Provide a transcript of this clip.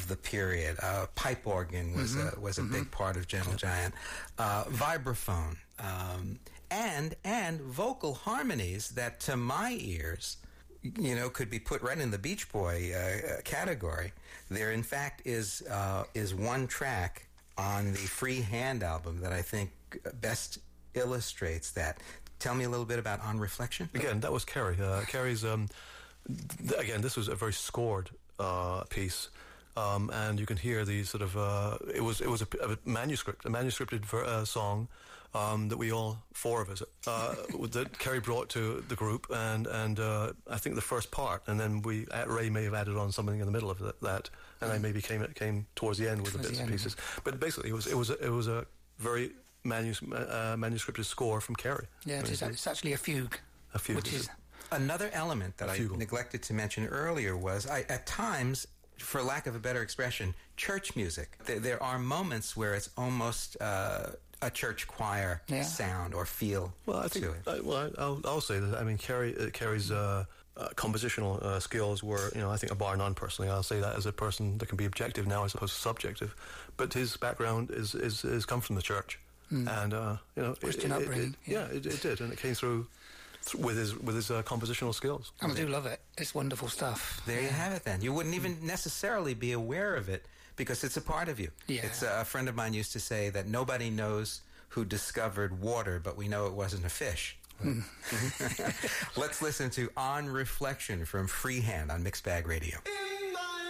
of the period. Pipe organ was a big part of Gentle Giant. Vibraphone. And vocal harmonies that, to my ears, could be put right in the Beach Boy category. There, in fact, is one track on the Free Hand album that I think best illustrates that. Tell me a little bit about On Reflection. Again, that was Kerry. Kerry's, again, this was a very scored piece. And you can hear the sort of it was a manuscripted song that we all, four of us, that Kerry brought to the group, and I think the first part, and then Ray may have added on something in the middle of that, and I maybe came towards the end with the bits and pieces. But basically, it was a very manuscripted score from Kerry. Yeah, it's actually a fugue. A fugue, which is another element that I neglected to mention earlier was at times, for lack of a better expression, church music. There are moments where it's almost a church choir sound or feel. Well, I think. I'll say that. I mean, Kerry's compositional skills were, I think, a bar none. Personally, I'll say that as a person that can be objective now as opposed to subjective. But his background is come from the church, and Christian upbringing. It did, and it came through with his compositional skills. I do love it. It's wonderful stuff. There you have it then. You wouldn't even necessarily be aware of it because it's a part of you. Yeah. It's a friend of mine used to say that nobody knows who discovered water, but we know it wasn't a fish. Let's listen to On Reflection from Freehand on Mixed Bag Radio.